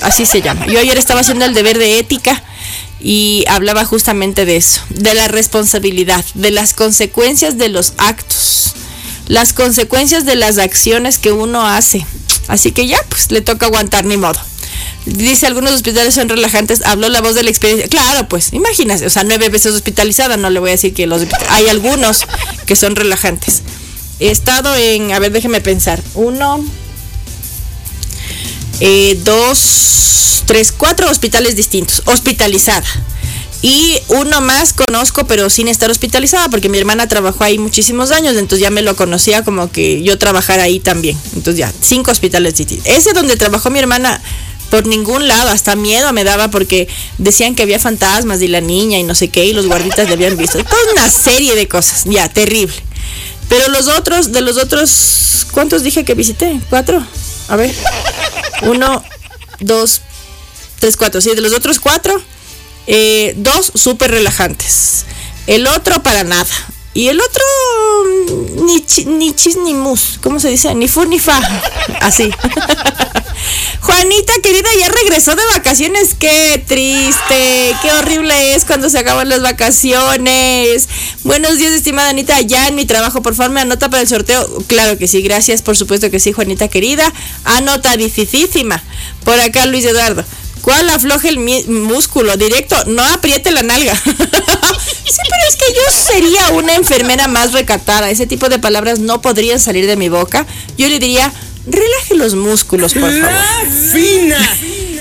así se llama. Yo ayer estaba haciendo el deber de ética y hablaba justamente de eso, de la responsabilidad, de las consecuencias de los actos, las consecuencias de las acciones que uno hace. Así que ya, pues le toca aguantar, ni modo. Dice, algunos hospitales son relajantes, habló la voz de la experiencia. Claro, pues, imagínate, o sea, 9 veces hospitalizada, no le voy a decir que hay algunos que son relajantes. He estado en, a ver, déjeme pensar, 1, 2, 3, 4 hospitales distintos, hospitalizada. Y uno más conozco, pero sin estar hospitalizada, porque mi hermana trabajó ahí muchísimos años, entonces ya me lo conocía como que yo trabajara ahí también. Entonces ya, 5 hospitales distintos. Ese donde trabajó mi hermana, por ningún lado, hasta miedo me daba porque decían que había fantasmas y la niña y no sé qué, y los guarditas le habían visto. Toda una serie de cosas, ya, terrible. Pero de los otros, ¿cuántos dije que visité? 4. A ver. 1, 2, 3, 4. Sí, de los otros 4, 2 súper relajantes. El otro para nada. Y el otro ni chis ni mus. ¿Cómo se dice? Ni fu ni fa. Así. Juanita, querida, ya regresó de vacaciones. Qué triste, qué horrible es cuando se acaban las vacaciones. Buenos días, estimada Anita. Ya en mi trabajo, por favor, me anota para el sorteo. Claro que sí, gracias, por supuesto que sí, Juanita, querida. Anotadicísima. Por acá, Luis Eduardo. ¿Cuál afloje el músculo? Directo, no apriete la nalga. Sí, pero es que yo sería una enfermera más recatada. Ese tipo de palabras no podrían salir de mi boca. Yo le diría, relaje los músculos, por favor. ¡Fina!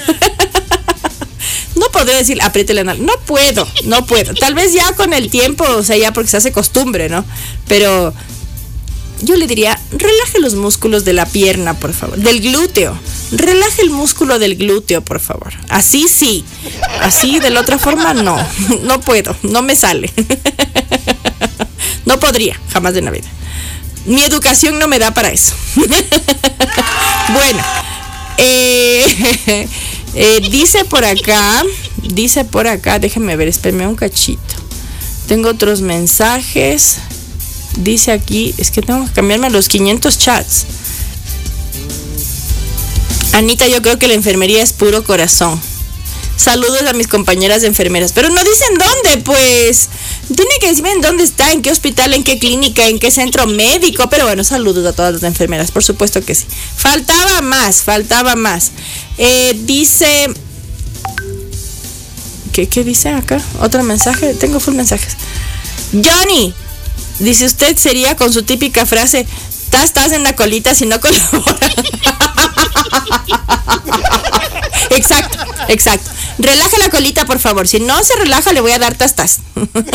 No podría decir, apriete la nalga. No puedo. Tal vez ya con el tiempo, o sea, ya porque se hace costumbre, ¿no? Pero yo le diría, relaje los músculos de la pierna, por favor. Del glúteo. Relaje el músculo del glúteo, por favor. Así sí. Así de la otra forma no. No puedo. No me sale. No podría, jamás de la vida. Mi educación no me da para eso. Bueno. Dice por acá, déjenme ver, espérenme un cachito. Tengo otros mensajes. Dice aquí, es que tengo que cambiarme a los 500 chats. Anita, yo creo que la enfermería es puro corazón. Saludos a mis compañeras enfermeras. Pero no dicen dónde, pues. Tiene que decirme en dónde está, en qué hospital, en qué clínica, en qué centro médico. Pero bueno, saludos a todas las enfermeras, por supuesto que sí. Faltaba más. Dice... ¿Qué dice acá? Otro mensaje, tengo full mensajes. Johnny, dice, usted sería con su típica frase, estás en la colita si no colabora. Exacto. Relaja la colita, por favor. Si no se relaja, le voy a dar tastas. Señor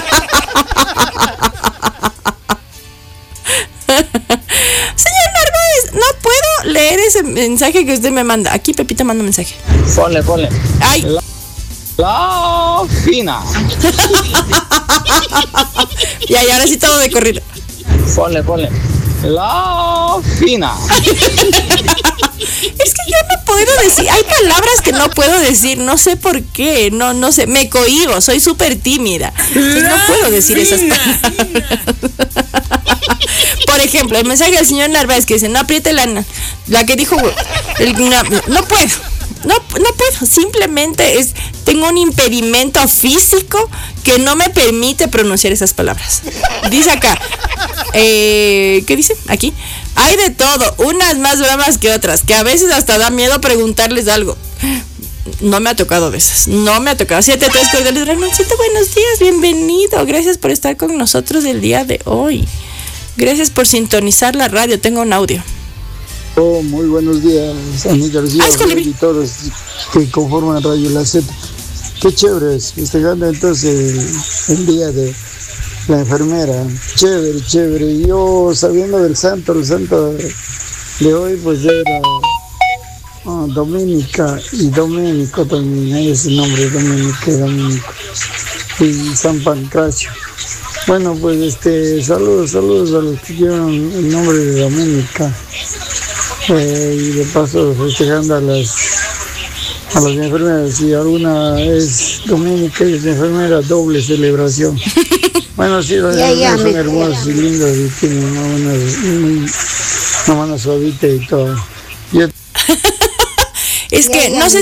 Narváez, no puedo leer ese mensaje que usted me manda. Aquí Pepita manda un mensaje. Ponle. Ay. La fina. Y ahora sí todo de corrido. Ponle. La fina. Es que yo no puedo decir, hay palabras que no puedo decir, no sé por qué, no sé, me cohíbo, soy súper tímida. Entonces no puedo decir esas palabras. Por ejemplo, el mensaje del señor Narváez que dice, no apriete la que dijo, no puedo, simplemente tengo un impedimento físico que no me permite pronunciar esas palabras. Dice acá, ¿qué dice? Aquí, hay de todo, unas más bravas que otras, que a veces hasta da miedo preguntarles algo. No me ha tocado de esas, 7-3 cordiales, Ramoncito, buenos días, bienvenido, gracias por estar con nosotros el día de hoy. Gracias por sintonizar la radio, tengo un audio. Oh, muy buenos días, Anita García y todos que conforman Radio La Z. Qué chévere es, festejando entonces el día de la enfermera. Chévere. Yo sabiendo del santo, el santo de hoy, pues era Doménica y Domenico también, ese nombre, Doménica y Domenico. Y San Pancracio. Bueno, pues saludos a los que llevan el nombre de Doménica. Y de paso festejando a las enfermeras. Si alguna es Doménica y es enfermera, doble celebración. Bueno, sí, los enfermeras son hermosos y lindos y tienen una mano suavita y todo. Es que no sé